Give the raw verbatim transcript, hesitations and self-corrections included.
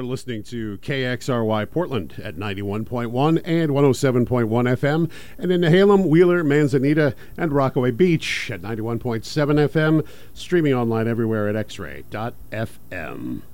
are listening to K X R Y Portland at ninety-one point one and one oh seven point one F M, and in Nehalem, Wheeler, Manzanita, and Rockaway Beach at ninety-one point seven F M, streaming online everywhere at x ray dot f m.